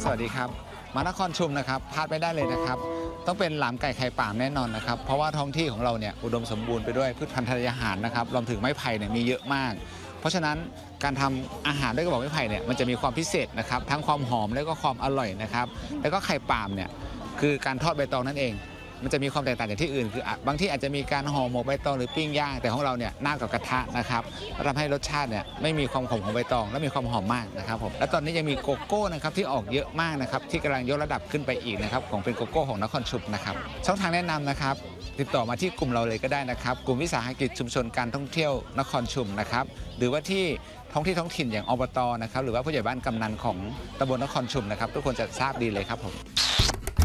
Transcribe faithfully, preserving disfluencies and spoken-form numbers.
สวัสดีครับมานครชุมนะครับพลาดไม่ได้เลยนะครับต้องเป็นหลามไก่ไข่ป่ามแน่นอนนะครับเพราะว่าท้องที่ของเราเนี่ยอุดมสมบูรณ์ไปด้วยพืชพันธุ์ธัญญาหารนะครับรวมถึงไม้ไผ่เนี่ยมีเยอะมากเพราะฉะนั้นการทำอาหารด้วยกระบอกไม้ไผ่เนี่ยมันจะมีความพิเศษนะครับทั้งความหอมและก็ความอร่อยนะครับแล้วก็ไข่ป่ามเนี่ยคือการทอดใบตองนั่นเองมันจะมีความแตกต่างจากที่อื่นคือบางที่อาจจะมีการห่อหมกใบตองหรือปิ้งย่างแต่ของเราเนี่ยหน้ากับกระทะนะครับทำให้รสชาติเนี่ยไม่มีความขมของใบตองและมีความหอมมากนะครับผมและตอนนี้ยังมีโกโก้นะครับที่ออกเยอะมากนะครับที่กำลังยกระดับขึ้นไปอีกนะครับของเป็นโกโก้ของนครชุมนะครับช่องทางแนะนำนะครับติดต่อมาที่กลุ่มเราเลยก็ได้นะครับกลุ่มวิสาหกิจชุมชนการท่องเที่ยวนครชุมนะครับหรือว่าที่ท้องที่ท้องถิ่นอย่างอบตนะครับหรือว่าผู้ใหญ่บ้านกำนันของตำบลนครชุมนะครับทุกคนจะทราบดีเลยครับผม